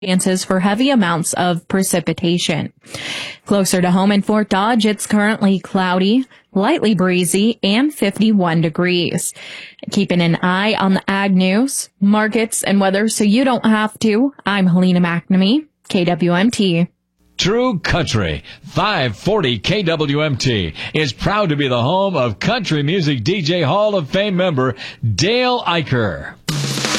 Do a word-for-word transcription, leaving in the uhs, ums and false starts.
chances for heavy amounts of precipitation. Closer to home in Fort Dodge, it's currently cloudy, lightly breezy, and fifty-one degrees. Keeping an eye on the ag news, markets, and weather so you don't have to, I'm Helena McNamee, K W M T. True Country, five forty K W M T, is proud to be the home of country music D J Hall of Fame member Dale Eicher.